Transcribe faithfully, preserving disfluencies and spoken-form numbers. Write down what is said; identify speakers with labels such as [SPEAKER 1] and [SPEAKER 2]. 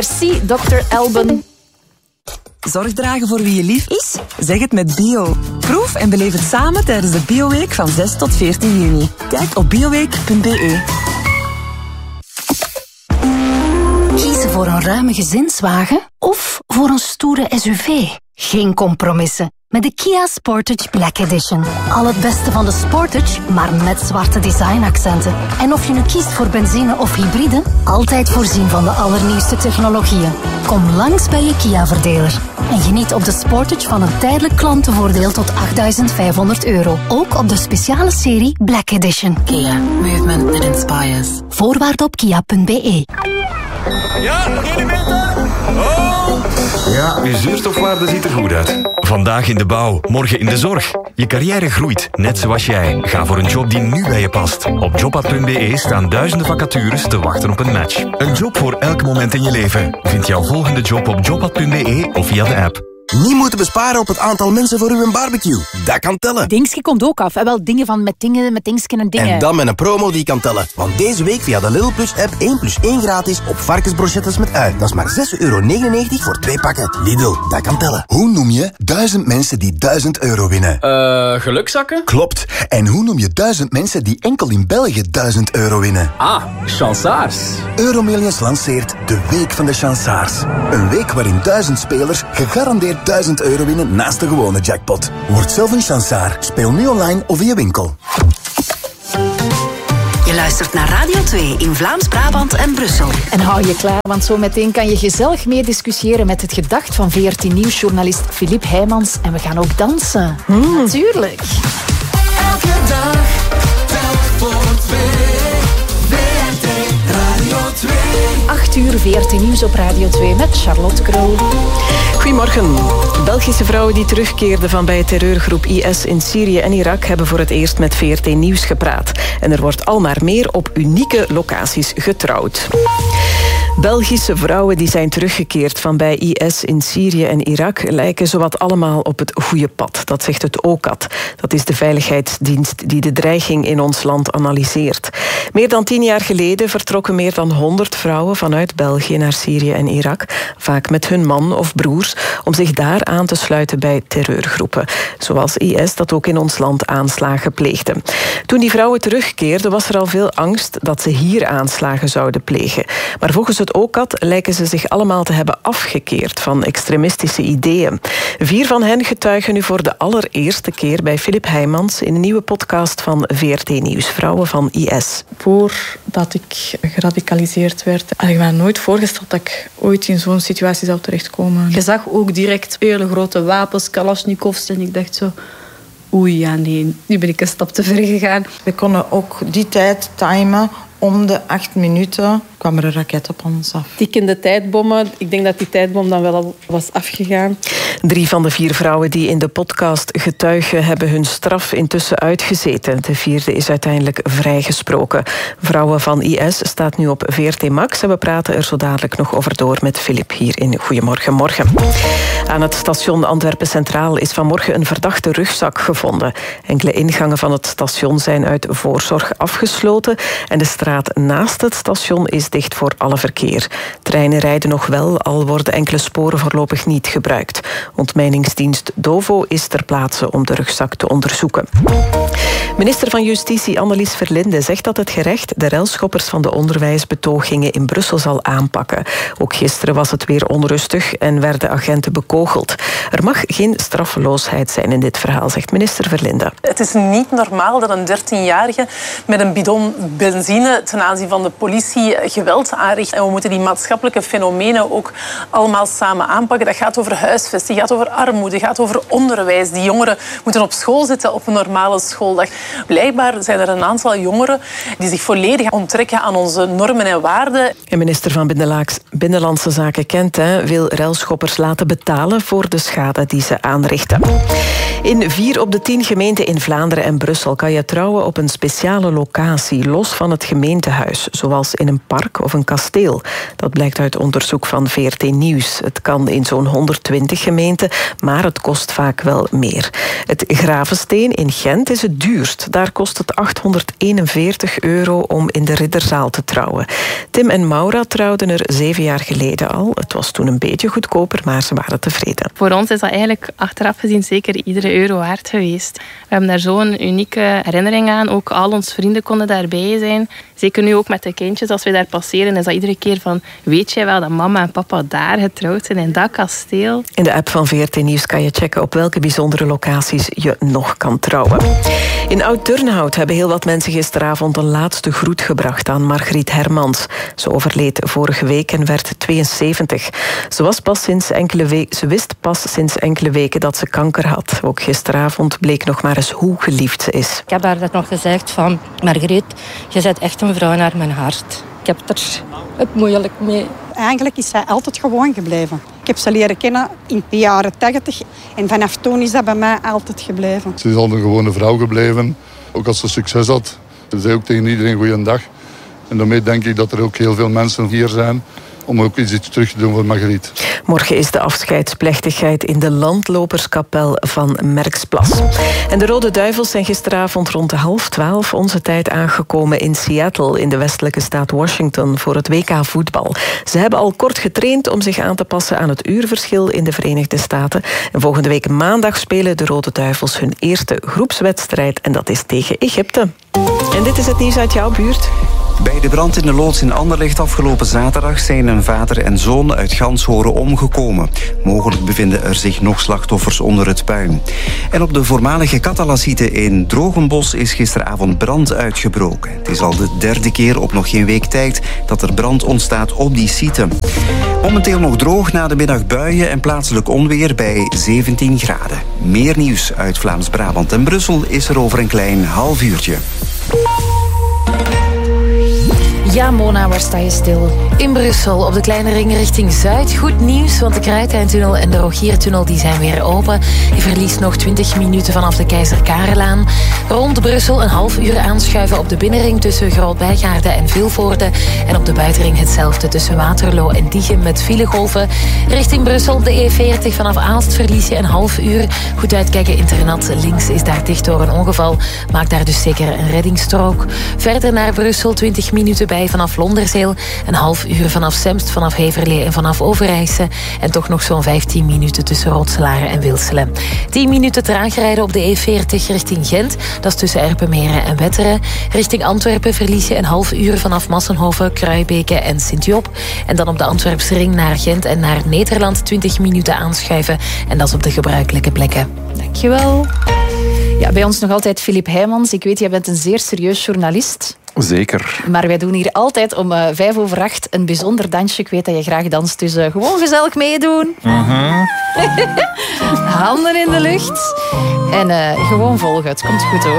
[SPEAKER 1] Merci, dokter Elben.
[SPEAKER 2] Zorg dragen voor wie je lief is? Zeg het met Bio. Proef en beleef het samen tijdens de Bioweek van zes tot veertien juni. Kijk op bioweek punt b e.
[SPEAKER 3] Kiezen voor een ruime gezinswagen of voor een stoere S U V? Geen compromissen. Met de Kia Sportage Black Edition. Al het beste van de Sportage, maar met zwarte designaccenten. En of je nu kiest voor benzine of hybride, altijd voorzien van de allernieuwste technologieën. Kom langs bij je Kia-verdeler. En geniet op de Sportage van een tijdelijk klantenvoordeel tot achtduizend vijfhonderd euro. Ook op de speciale serie Black Edition.
[SPEAKER 4] Kia. Movement that inspires.
[SPEAKER 3] Voorwaarden op kia punt b e.
[SPEAKER 5] Ja, nog één meter. Oh!
[SPEAKER 6] Ja, uw zuurstofwaarde ziet er goed uit. Vandaag in de bouw, morgen in de zorg. Je carrière groeit, net zoals jij. Ga voor een job die nu bij je past. Op jobpad punt b e staan duizenden vacatures te wachten op een match. Een job voor elk moment in je leven. Vind jouw volgende job op jobpad punt b e of via de app.
[SPEAKER 7] Niet moeten besparen op het aantal mensen voor uw barbecue. Dat kan tellen.
[SPEAKER 1] Dingske komt ook af. En wel dingen van met dingen, met dingsken en dingen.
[SPEAKER 7] En dan met een promo die kan tellen. Want deze week via de Lidl Plus app één plus één gratis op varkensbrochettes met ui. Dat is maar zes euro negenennegentig voor twee pakken. Lidl, dat kan tellen.
[SPEAKER 8] Hoe noem je duizend mensen die duizend euro winnen?
[SPEAKER 9] Eh, uh, gelukzakken?
[SPEAKER 8] Klopt. En hoe noem je duizend mensen die enkel in België duizend euro winnen?
[SPEAKER 9] Ah, chansaars.
[SPEAKER 8] Euromillions lanceert de Week van de Chansaars. Een week waarin duizend spelers gegarandeerd duizend euro winnen naast de gewone jackpot. Word zelf een chansaar. Speel nu online of via winkel.
[SPEAKER 4] Je luistert naar Radio twee in Vlaams-Brabant en Brussel.
[SPEAKER 1] En hou je klaar, want zo meteen kan je gezellig meediscussiëren met het gedacht van V R T Nieuwsjournalist Philippe Heijmans. En we gaan ook dansen. Hmm. Natuurlijk.
[SPEAKER 5] Elke dag, telk voor twee. V R T Radio twee.
[SPEAKER 1] acht uur V R T Nieuws op Radio twee met Charlotte Krul.
[SPEAKER 10] Goedemorgen. Belgische vrouwen die terugkeerden van bij terreurgroep I S in Syrië en Irak hebben voor het eerst met V R T Nieuws gepraat. En er wordt al maar meer op unieke locaties getrouwd. Belgische vrouwen die zijn teruggekeerd van bij I S in Syrië en Irak lijken zowat allemaal op het goede pad. Dat zegt het O C A D. Dat is de veiligheidsdienst die de dreiging in ons land analyseert. Meer dan tien jaar geleden vertrokken meer dan honderd vrouwen vanuit België naar Syrië en Irak, vaak met hun man of broers, om zich daar aan te sluiten bij terreurgroepen, zoals I S dat ook in ons land aanslagen pleegde. Toen die vrouwen terugkeerden was er al veel angst dat ze hier aanslagen zouden plegen. Maar volgens het O C A D lijken ze zich allemaal te hebben afgekeerd van extremistische ideeën. Vier van hen getuigen nu voor de allereerste keer bij Philippe Heijmans in een nieuwe podcast van V R T Nieuws, Vrouwen van I S.
[SPEAKER 11] Voordat ik geradicaliseerd werd, had ik me nooit voorgesteld dat ik ooit in zo'n situatie zou terechtkomen. Je zag ook direct hele grote wapens, kalasjnikovs, en ik dacht zo, oei, ja nee, nu ben ik een stap te ver gegaan.
[SPEAKER 12] We konden ook die tijd timen. Om de acht minuten kwam er een raket op ons af.
[SPEAKER 11] Tikkende tijdbommen. Ik denk dat die tijdbom dan wel al was afgegaan.
[SPEAKER 10] Drie van de vier vrouwen die in de podcast getuigen hebben hun straf intussen uitgezeten. De vierde is uiteindelijk vrijgesproken. Vrouwen van I S staat nu op V R T Max en we praten er zo dadelijk nog over door met Philippe hier in Goedemorgen Morgen. Aan het station Antwerpen Centraal is vanmorgen een verdachte rugzak gevonden. Enkele ingangen van het station zijn uit voorzorg afgesloten en de straat naast het station is dicht voor alle verkeer. Treinen rijden nog wel, al worden enkele sporen voorlopig niet gebruikt. Ontmijningsdienst Dovo is ter plaatse om de rugzak te onderzoeken. Minister van Justitie Annelies Verlinde zegt dat het gerecht de relschoppers van de onderwijsbetogingen in Brussel zal aanpakken. Ook gisteren was het weer onrustig en werden agenten bekogeld. Er mag geen straffeloosheid zijn in dit verhaal, zegt minister Verlinde.
[SPEAKER 13] Het is niet normaal dat een dertienjarige met een bidon benzine ten aanzien van de politie geweld aanricht. En we moeten die maatschappelijke fenomenen ook allemaal samen aanpakken. Dat gaat over huisvesting, gaat over armoede, gaat over onderwijs. Die jongeren moeten op school zitten op een normale schooldag. Blijkbaar zijn er een aantal jongeren die zich volledig onttrekken aan onze normen en waarden.
[SPEAKER 10] En minister van Binnenlandse Zaken Kent hè, wil relschoppers laten betalen voor de schade die ze aanrichten. In vier op de tien gemeenten in Vlaanderen en Brussel kan je trouwen op een speciale locatie, los van het gemeentehuis, zoals in een park of een kasteel. Dat blijkt uit onderzoek van V R T Nieuws. Het kan in zo'n honderdtwintig gemeenten, maar het kost vaak wel meer. Het Gravensteen in Gent is het duurst. Daar kost het achthonderdeenenveertig euro om in de Ridderzaal te trouwen. Tim en Maura trouwden er zeven jaar geleden al. Het was toen een beetje goedkoper, maar ze waren tevreden.
[SPEAKER 14] Voor ons is dat eigenlijk achteraf gezien zeker iedere euro waard geweest. We hebben daar zo'n unieke herinnering aan. Ook al onze vrienden konden daarbij zijn. Zeker nu ook met de kindjes, als we daar passeren, is dat iedere keer van, weet jij wel dat mama en papa daar getrouwd zijn, in dat kasteel?
[SPEAKER 10] In de app van V R T Nieuws kan je checken op welke bijzondere locaties je nog kan trouwen. In Oud-Turnhout hebben heel wat mensen gisteravond een laatste groet gebracht aan Margriet Hermans. Ze overleed vorige week en werd tweeënzeventig. Ze, was pas sinds enkele we- ze wist pas sinds enkele weken dat ze kanker had. Ook gisteravond bleek nog maar eens hoe geliefd ze is.
[SPEAKER 15] Ik heb haar dat nog gezegd van, Margriet, je bent echt een vrouw naar mijn hart. Ik heb er het moeilijk mee.
[SPEAKER 16] Eigenlijk is zij altijd gewoon gebleven. Ik heb ze leren kennen in de jaren tachtig en vanaf toen is dat bij mij altijd gebleven.
[SPEAKER 17] Ze is al een gewone vrouw gebleven. Ook als ze succes had. Ze zei ook tegen iedereen goeiedag. En daarmee denk ik dat er ook heel veel mensen hier zijn om ook iets terug te doen voor Margriet.
[SPEAKER 10] Morgen is de afscheidsplechtigheid in de landloperskapel van Merksplas. En de Rode Duivels zijn gisteravond rond half twaalf onze tijd aangekomen in Seattle, in de westelijke staat Washington, voor het W K voetbal. Ze hebben al kort getraind om zich aan te passen aan het uurverschil in de Verenigde Staten. En volgende week maandag spelen de Rode Duivels hun eerste groepswedstrijd en dat is tegen Egypte. En dit is het nieuws uit jouw buurt.
[SPEAKER 18] Bij de brand in de loods in Anderlecht afgelopen zaterdag zijn een vader en zoon uit Ganshoren omgekomen. Mogelijk bevinden er zich nog slachtoffers onder het puin. En op de voormalige Catalasite in Drogenbos is gisteravond brand uitgebroken. Het is al de derde keer op nog geen week tijd dat er brand ontstaat op die site. Momenteel nog droog, na de middag buien en plaatselijk onweer bij zeventien graden. Meer nieuws uit Vlaams-Brabant en Brussel is er over een klein half uurtje.
[SPEAKER 1] Ja, Mona, waar sta je stil? In Brussel, op de kleine ring richting Zuid. Goed nieuws, want de Kruitijntunnel en de Rogiertunnel die zijn weer open. Je verliest nog twintig minuten vanaf de Keizer Karelaan. Rond Brussel een half uur aanschuiven op de binnenring tussen Groot-Bijgaarden en Vilvoorde. En op de buitenring hetzelfde tussen Waterloo en Diegem met filegolven. Richting Brussel op de E veertig vanaf Aalst verlies je een half uur. Goed uitkijken, internat links is daar dicht door een ongeval. Maak daar dus zeker een reddingsstrook. Verder naar Brussel, twintig minuten bij vanaf Londerzeel, een half uur vanaf Semst, vanaf Heverlee en vanaf Overijse en toch nog zo'n vijftien minuten tussen Rotselare en Wilselen. tien minuten traag rijden op de E veertig richting Gent, dat is tussen Erpenmeren en Wetteren. Richting Antwerpen verlies je een half uur vanaf Massenhoven, Kruibeke en Sint-Job. En dan op de Antwerpse ring naar Gent en naar Nederland twintig minuten aanschuiven en dat is op de gebruikelijke plekken. Dankjewel. Ja, bij ons nog altijd Filip Heijmans. Ik weet, jij bent een zeer serieus journalist.
[SPEAKER 19] Zeker.
[SPEAKER 1] Maar wij doen hier altijd om uh, vijf over acht een bijzonder dansje. Ik weet dat je graag danst, dus uh, gewoon gezellig meedoen.
[SPEAKER 19] Mm-hmm.
[SPEAKER 1] Handen in de lucht. En uh, gewoon volgen. Het komt goed hoor.